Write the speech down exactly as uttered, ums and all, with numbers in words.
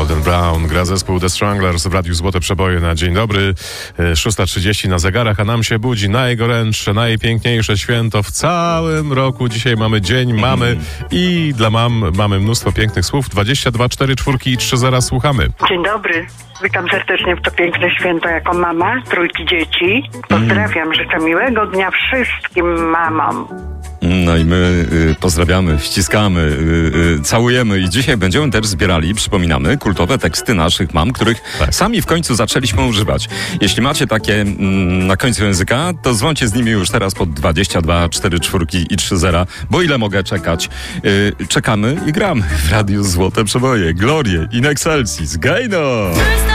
Golden Brown. Gra zespół The Stranglers w Radiu Złote Przeboje na dzień dobry. szósta trzydzieści na zegarach, a nam się budzi najgorętsze, najpiękniejsze święto w całym roku. Dzisiaj mamy Dzień Mamy i dla mam mamy mnóstwo pięknych słów. dwadzieścia dwa cztery czwórki i trzy zera słuchamy. Dzień dobry. Witam serdecznie w to piękne święto jako mama trójki dzieci. Pozdrawiam, życzę miłego dnia wszystkim mamom. No i my y, pozdrawiamy, ściskamy, y, y, całujemy i dzisiaj będziemy też zbierali, przypominamy, kultowe teksty naszych mam, których tak. sami w końcu zaczęliśmy używać. Jeśli macie takie mm, na końcu języka, to dzwońcie z nimi już teraz pod dwadzieścia dwa cztery czwórki i trzy zera, bo ile mogę czekać? Y, czekamy i gramy w Radiu Złote Przeboje. Glorie in excelsis, Gejno!